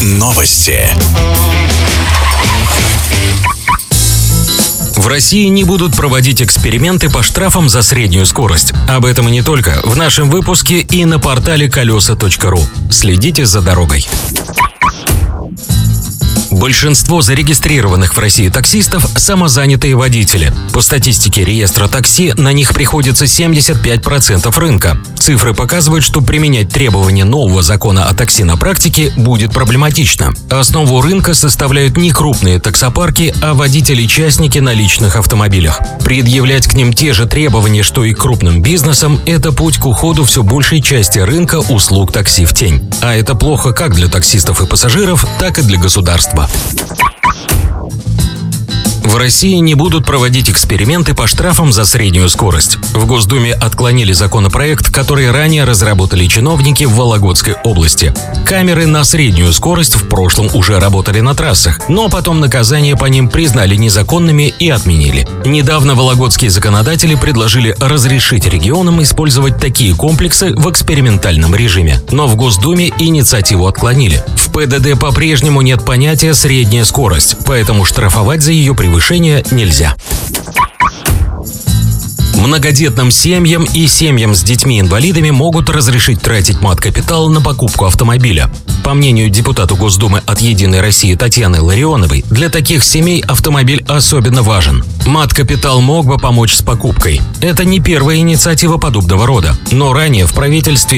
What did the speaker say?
Новости. В России не будут проводить эксперименты по штрафам за среднюю скорость. Об этом и не только в нашем выпуске и на портале колеса.ру. Следите за дорогой. Большинство зарегистрированных в России таксистов – самозанятые водители. По статистике реестра такси, на них приходится 75% рынка. Цифры показывают, что применять требования нового закона о такси на практике будет проблематично. Основу рынка составляют не крупные таксопарки, а водители-частники на личных автомобилях. Предъявлять к ним те же требования, что и крупным бизнесам – это путь к уходу все большей части рынка услуг такси в тень. А это плохо как для таксистов и пассажиров, так и для государства. В России не будут проводить эксперименты по штрафам за среднюю скорость. В Госдуме отклонили законопроект, который ранее разработали чиновники в Вологодской области. Камеры на среднюю скорость в прошлом уже работали на трассах, но потом наказания по ним признали незаконными и отменили. Недавно вологодские законодатели предложили разрешить регионам использовать такие комплексы в экспериментальном режиме. Но в Госдуме инициативу отклонили. В ПДД по-прежнему нет понятия «средняя скорость», поэтому штрафовать за ее превышение нельзя. Многодетным семьям и семьям с детьми-инвалидами могут разрешить тратить мат-капитал на покупку автомобиля. По мнению депутата Госдумы от «Единой России» Татьяны Ларионовой, для таких семей автомобиль особенно важен. Мат-капитал мог бы помочь с покупкой. Это не первая инициатива подобного рода, но ранее в правительстве